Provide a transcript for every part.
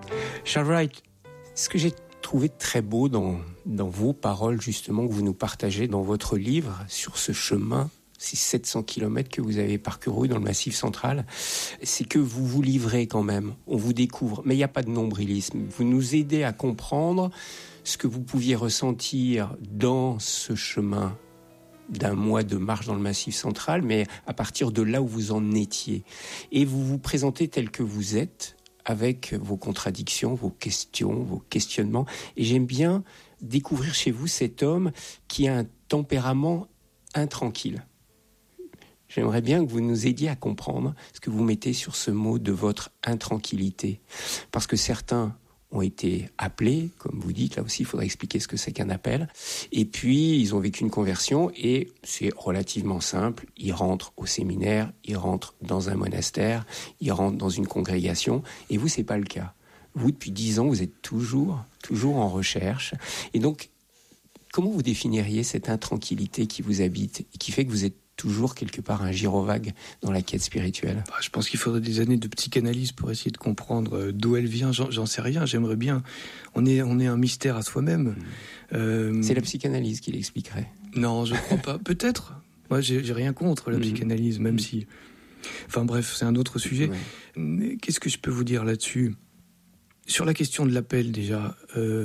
Charles Wright, ce que j'ai trouvé très beau dans vos paroles, justement, que vous nous partagez dans votre livre, sur ce chemin, ces 700 kilomètres que vous avez parcourus dans le Massif central, c'est que vous vous livrez quand même, on vous découvre, mais il n'y a pas de nombrilisme. Vous nous aidez à comprendre ce que vous pouviez ressentir dans ce chemin d'un mois de marche dans le Massif central, mais à partir de là où vous en étiez. Et vous vous présentez tel que vous êtes, avec vos contradictions, vos questions, vos questionnements. Et j'aime bien découvrir chez vous cet homme qui a un tempérament intranquille. J'aimerais bien que vous nous aidiez à comprendre ce que vous mettez sur ce mot de votre intranquillité. Parce que certains ont été appelés, comme vous dites, là aussi il faudrait expliquer ce que c'est qu'un appel, et puis ils ont vécu une conversion, et c'est relativement simple, ils rentrent au séminaire, ils rentrent dans un monastère, ils rentrent dans une congrégation, et vous c'est pas le cas. Vous depuis 10 ans, vous êtes toujours en recherche, et donc comment vous définiriez cette intranquillité qui vous habite, et qui fait que vous êtes toujours quelque part un gyrovague dans la quête spirituelle? Je pense qu'il faudrait des années de psychanalyse pour essayer de comprendre d'où elle vient. J'en sais rien, j'aimerais bien. On est un mystère à soi-même. C'est la psychanalyse qui l'expliquerait. Non, je crois pas. Peut-être. Moi, j'ai rien contre la psychanalyse, même si... Enfin bref, c'est un autre sujet. Ouais. Qu'est-ce que je peux vous dire là-dessus ? Sur la question de l'appel, déjà...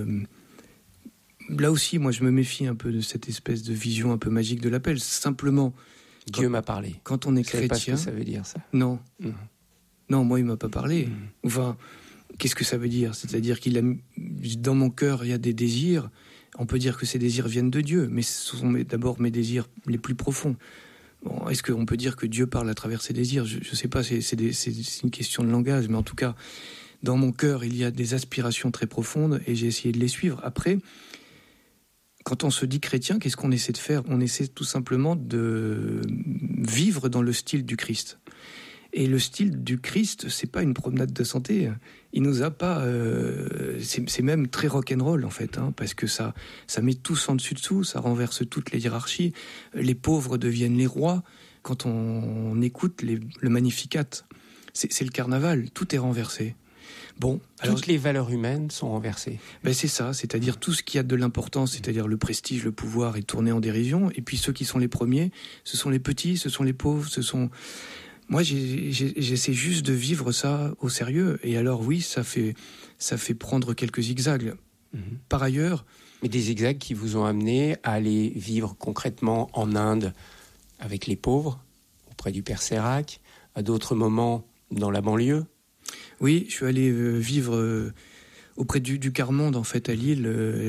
Là aussi, moi, je me méfie un peu de cette espèce de vision un peu magique de l'appel. Simplement... Dieu m'a parlé. Quand on est chrétien... Pas ce que ça veut dire, ça. Non. Non, moi, il m'a pas parlé. Enfin, qu'est-ce que ça veut dire ? C'est-à-dire qu'il a... Dans mon cœur, il y a des désirs. On peut dire que ces désirs viennent de Dieu, mais ce sont d'abord mes désirs les plus profonds. Bon, est-ce qu'on peut dire que Dieu parle à travers ses désirs ? Je sais pas, c'est une question de langage, mais en tout cas, dans mon cœur, il y a des aspirations très profondes et j'ai essayé de les suivre. Après... Quand on se dit chrétien, qu'est-ce qu'on essaie de faire ? On essaie tout simplement de vivre dans le style du Christ. Et le style du Christ, c'est pas une promenade de santé. Il nous a pas... c'est même très rock'n'roll, en fait, parce que ça met tous en dessous, ça renverse toutes les hiérarchies. Les pauvres deviennent les rois. Quand on écoute le Magnificat, c'est le carnaval, tout est renversé. Bon, alors, toutes les valeurs humaines sont renversées. Ben c'est ça, c'est-à-dire tout ce qui a de l'importance, c'est-à-dire le prestige, le pouvoir est tourné en dérision, et puis ceux qui sont les premiers, ce sont les petits, ce sont les pauvres, ce sont... Moi, j'essaie juste de vivre ça au sérieux, et alors oui, ça fait prendre quelques zigzags. Par ailleurs... Mais des zigzags qui vous ont amené à aller vivre concrètement en Inde avec les pauvres, auprès du Père Sérac, à d'autres moments dans la banlieue. Oui, je suis allé vivre auprès du Quart-Monde, en fait, à Lille.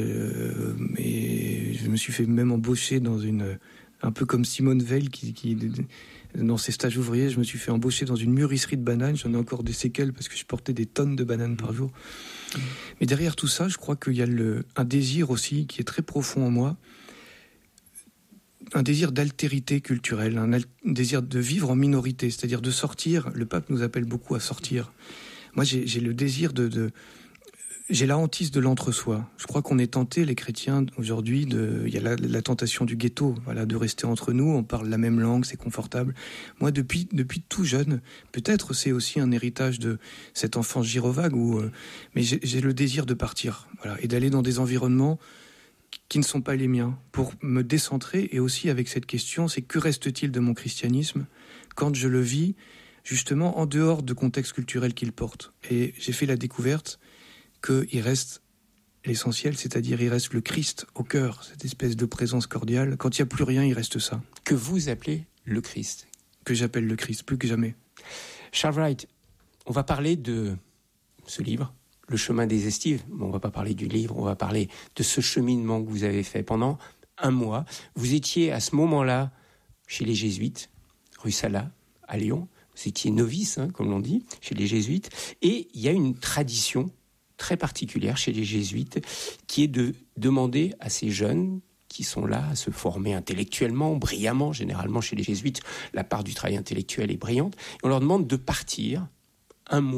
Et je me suis fait même embaucher dans un peu comme Simone Veil, qui dans ses stages ouvriers, je me suis fait embaucher dans une mûrisserie de bananes. J'en ai encore des séquelles parce que je portais des tonnes de bananes par jour. Mais derrière tout ça, je crois qu'il y a un désir aussi qui est très profond en moi. Un désir d'altérité culturelle, un désir de vivre en minorité, c'est-à-dire de sortir. Le pape nous appelle beaucoup à sortir. Moi, j'ai le désir j'ai la hantise de l'entre-soi. Je crois qu'on est tentés, les chrétiens, aujourd'hui, il y a la tentation du ghetto, voilà, de rester entre nous, on parle la même langue, c'est confortable. Moi, depuis tout jeune, peut-être c'est aussi un héritage de cette enfance gyrovague, mais j'ai le désir de partir, voilà, et d'aller dans des environnements qui ne sont pas les miens, pour me décentrer, et aussi avec cette question, c'est que reste-t-il de mon christianisme quand je le vis, justement, en dehors de contexte culturel qu'il porte. Et j'ai fait la découverte qu'il reste l'essentiel, c'est-à-dire il reste le Christ au cœur, cette espèce de présence cordiale. Quand il n'y a plus rien, il reste ça. Que vous appelez le Christ. Que j'appelle le Christ, plus que jamais. Charles Wright, on va parler de ce livre, Le chemin des estives. On ne va pas parler du livre, on va parler de ce cheminement que vous avez fait pendant un mois. Vous étiez à ce moment-là chez les Jésuites, rue Salat, à Lyon. Vous étiez novice, comme l'on dit, chez les Jésuites. Et il y a une tradition très particulière chez les Jésuites qui est de demander à ces jeunes qui sont là à se former intellectuellement, brillamment. Généralement, chez les Jésuites, la part du travail intellectuel est brillante. Et on leur demande de partir un mois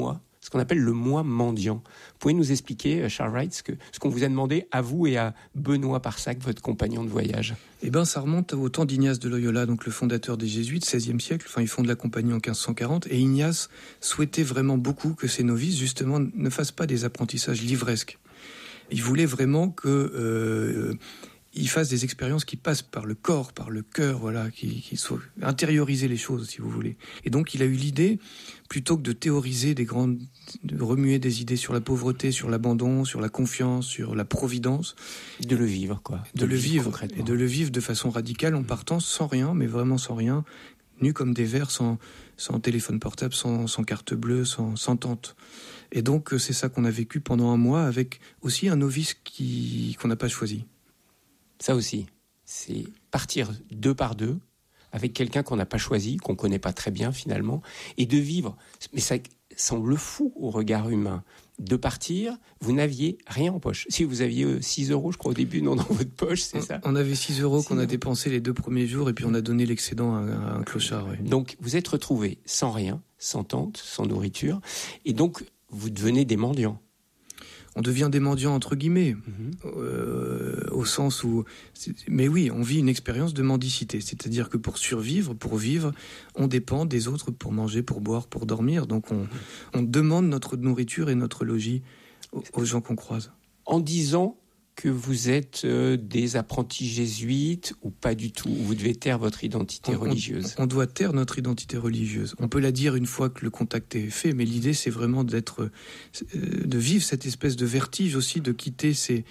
ce qu'on appelle le mois mendiant. Vous pouvez nous expliquer, Charles Wright, ce qu'on vous a demandé à vous et à Benoît Parsac, votre compagnon de voyage? Eh bien, ça remonte au temps d'Ignace de Loyola, donc le fondateur des Jésuites, 16e siècle. Enfin, ils fondent la compagnie en 1540. Et Ignace souhaitait vraiment beaucoup que ses novices, justement, ne fassent pas des apprentissages livresques. Il voulait vraiment que... ils fassent des expériences qui passent par le corps, par le cœur, voilà, qui soient intérioriser les choses, si vous voulez. Et donc, il a eu l'idée, plutôt que de théoriser de remuer des idées sur la pauvreté, sur l'abandon, sur la confiance, sur la providence, de le vivre, quoi. De le vivre concrètement. Et de le vivre de façon radicale, en partant sans rien, mais vraiment sans rien, nus comme des vers, sans téléphone portable, sans carte bleue, sans tente. Et donc, c'est ça qu'on a vécu pendant un mois, avec aussi un novice qu'on n'a pas choisi. Ça aussi, c'est partir 2 par 2 avec quelqu'un qu'on n'a pas choisi, qu'on ne connaît pas très bien finalement, et de vivre. Mais ça semble fou au regard humain. De partir, vous n'aviez rien en poche. Si vous aviez 6 €, je crois, au début, non, dans votre poche, c'est ça? On avait 6 € qu'on a dépensé les 2 premiers jours, et puis on a donné l'excédent à un clochard. Oui. Donc, vous êtes retrouvés sans rien, sans tente, sans nourriture, et donc, vous devenez des mendiants. On devient des mendiants entre guillemets, au sens où... Mais oui, on vit une expérience de mendicité. C'est-à-dire que pour survivre, pour vivre, on dépend des autres pour manger, pour boire, pour dormir. Donc on demande notre nourriture et notre logis aux gens qu'on croise. En disant que vous êtes des apprentis jésuites ou pas du tout? Vous devez taire votre identité religieuse. On doit taire notre identité religieuse. On peut la dire une fois que le contact est fait, mais l'idée c'est vraiment de vivre cette espèce de vertige aussi, de quitter ces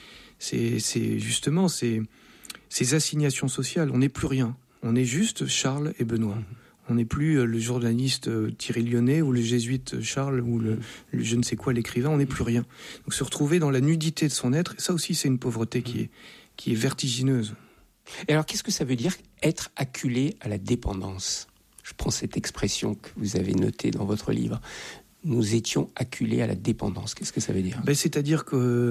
assignations sociales. On n'est plus rien. On est juste Charles et Benoît. On n'est plus le journaliste Thierry Lyonnais ou le jésuite Charles ou le je ne sais quoi, l'écrivain. On n'est plus rien. Donc se retrouver dans la nudité de son être, ça aussi c'est une pauvreté qui est vertigineuse. Et alors qu'est-ce que ça veut dire être acculé à la dépendance? Je prends cette expression que vous avez notée dans votre livre. Nous étions acculés à la dépendance. Qu'est-ce que ça veut dire? C'est-à-dire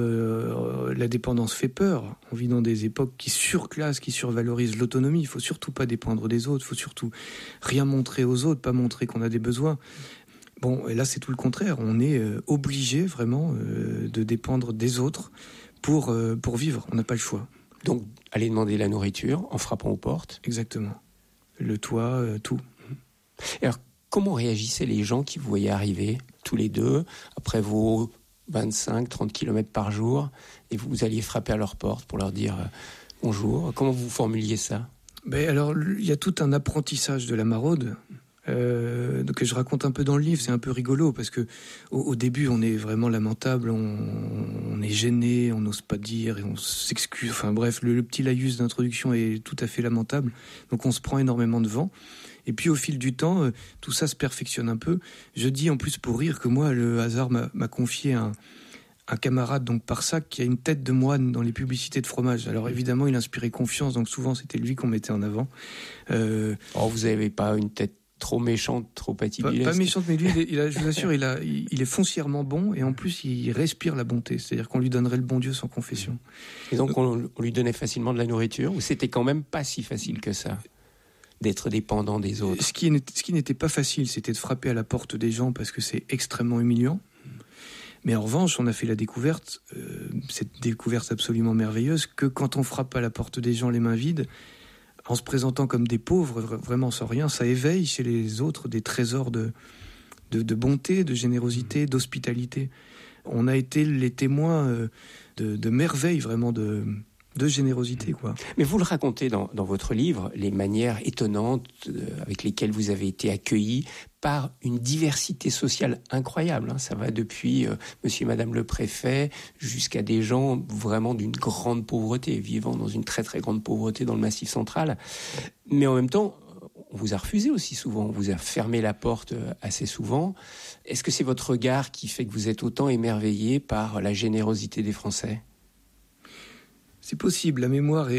que la dépendance fait peur. On vit dans des époques qui surclassent, qui survalorisent l'autonomie. Il ne faut surtout pas dépendre des autres. Il faut surtout rien montrer aux autres, pas montrer qu'on a des besoins. Bon, et là, c'est tout le contraire. On est obligé vraiment de dépendre des autres pour vivre. On n'a pas le choix. Donc, aller demander la nourriture en frappant aux portes. Exactement. Le toit, tout. Et alors, comment réagissaient les gens qui vous voyaient arriver, tous les deux, après vos 25-30 km par jour, et vous alliez frapper à leur porte pour leur dire bonjour? Comment vous formuliez ça? Alors, il y a tout un apprentissage de la maraude que je raconte un peu dans le livre. C'est un peu rigolo, parce que au début, on est vraiment lamentable, on est gêné, on n'ose pas dire, et on s'excuse. Enfin bref, le petit laïus d'introduction est tout à fait lamentable. Donc on se prend énormément de vent. Et puis au fil du temps, tout ça se perfectionne un peu. Je dis en plus pour rire que moi, le hasard m'a confié un camarade, donc Parsac, qui a une tête de moine dans les publicités de fromage. Alors évidemment, il inspirait confiance, donc souvent c'était lui qu'on mettait en avant. Vous n'avez pas une tête trop méchante, trop patibulaire? Pas méchante, mais lui, je vous assure, il est foncièrement bon, et en plus, il respire la bonté. C'est-à-dire qu'on lui donnerait le bon Dieu sans confession. Et donc, on lui donnait facilement de la nourriture, ou c'était quand même pas si facile que ça d'être dépendant des autres? Ce qui n'était pas facile, c'était de frapper à la porte des gens, parce que c'est extrêmement humiliant. Mais en revanche, on a fait la découverte, cette découverte absolument merveilleuse, que quand on frappe à la porte des gens les mains vides, en se présentant comme des pauvres, vraiment sans rien, ça éveille chez les autres des trésors de bonté, de générosité, d'hospitalité. On a été les témoins de merveilles, vraiment de générosité, quoi. Mais vous le racontez dans votre livre, les manières étonnantes avec lesquelles vous avez été accueillis par une diversité sociale incroyable. Ça va depuis monsieur et madame le préfet jusqu'à des gens vraiment d'une grande pauvreté, vivant dans une très très grande pauvreté dans le Massif central. Mais en même temps, on vous a refusé aussi souvent, on vous a fermé la porte assez souvent. Est-ce que c'est votre regard qui fait que vous êtes autant émerveillé par la générosité des Français? C'est possible, la mémoire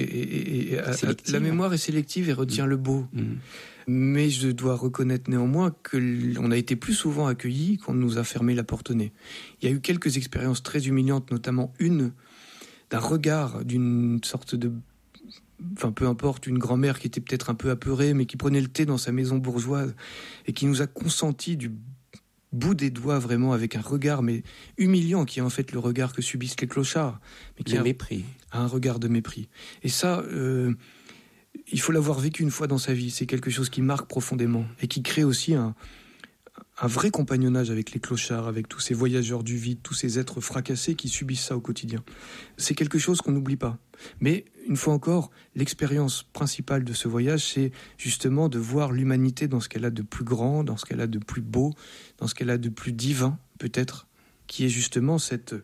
est sélective et retient le beau. Mais je dois reconnaître néanmoins qu'on a été plus souvent accueillis qu'on nous a fermé la porte au nez. Il y a eu quelques expériences très humiliantes, notamment d'un regard, d'une sorte de... Enfin, peu importe, une grand-mère qui était peut-être un peu apeurée, mais qui prenait le thé dans sa maison bourgeoise et qui nous a consenti bout des doigts vraiment avec un regard mais humiliant qui est en fait le regard que subissent les clochards, mais qui Le mépris. un regard de mépris. Et ça, il faut l'avoir vécu une fois dans sa vie. C'est quelque chose qui marque profondément et qui crée aussi un vrai compagnonnage avec les clochards, avec tous ces voyageurs du vide, tous ces êtres fracassés qui subissent ça au quotidien. C'est quelque chose qu'on n'oublie pas. Mais, une fois encore, l'expérience principale de ce voyage, c'est justement de voir l'humanité dans ce qu'elle a de plus grand, dans ce qu'elle a de plus beau, dans ce qu'elle a de plus divin, peut-être, qui est justement cette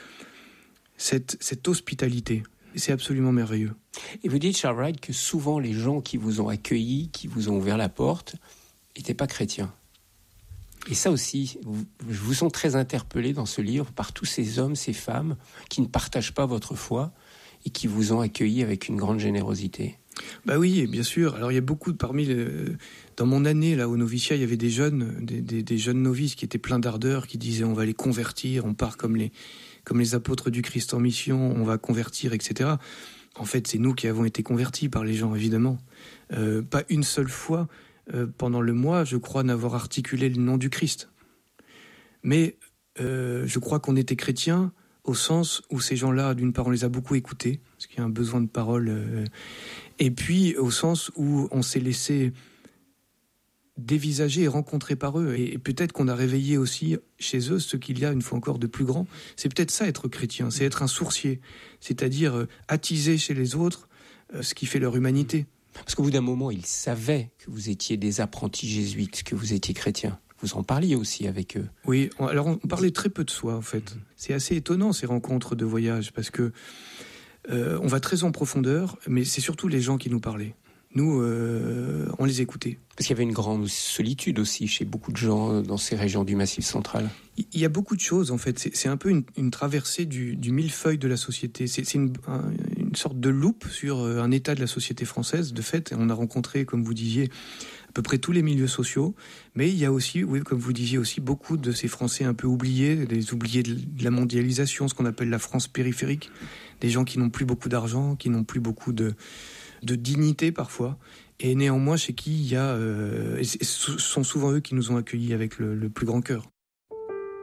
hospitalité. Et c'est absolument merveilleux. Et vous dites, Charles Wright, que souvent les gens qui vous ont accueilli, qui vous ont ouvert la porte, n'étaient pas chrétiens. Et ça aussi, je vous sens très interpellé dans ce livre par tous ces hommes, ces femmes qui ne partagent pas votre foi et qui vous ont accueilli avec une grande générosité. Bah oui, bien sûr. Alors il y a beaucoup dans mon année là au noviciat, il y avait des jeunes novices qui étaient pleins d'ardeur, qui disaient on va les convertir, on part comme les apôtres du Christ en mission, on va convertir, etc. En fait, c'est nous qui avons été convertis par les gens, évidemment. Pas une seule fois pendant le mois, je crois n'avoir articulé le nom du Christ. Mais je crois qu'on était chrétiens au sens où ces gens-là, d'une part, on les a beaucoup écoutés, parce qu'il y a un besoin de parole, et puis au sens où on s'est laissé dévisager et rencontrer par eux. Et peut-être qu'on a réveillé aussi chez eux ce qu'il y a, une fois encore, de plus grand. C'est peut-être ça, être chrétien, c'est être un sourcier, c'est-à-dire attiser chez les autres ce qui fait leur humanité. Parce qu'au bout d'un moment, ils savaient que vous étiez des apprentis jésuites, que vous étiez chrétiens. Vous en parliez aussi avec eux. Oui, alors on parlait très peu de soi, en fait. C'est assez étonnant, ces rencontres de voyage, parce que on va très en profondeur, mais c'est surtout les gens qui nous parlaient. Nous, on les écoutait. Parce qu'il y avait une grande solitude aussi chez beaucoup de gens dans ces régions du Massif central. Il y a beaucoup de choses, en fait. C'est un peu une traversée du millefeuille de la société. C'est une sorte de loupe sur un état de la société française. De fait, on a rencontré, comme vous disiez, à peu près tous les milieux sociaux. Mais il y a aussi, oui, comme vous disiez aussi, beaucoup de ces Français un peu oubliés, des oubliés de la mondialisation, ce qu'on appelle la France périphérique. Des gens qui n'ont plus beaucoup d'argent, qui n'ont plus beaucoup de dignité parfois, et néanmoins chez qui il y a, et ce sont souvent eux qui nous ont accueillis avec le plus grand cœur.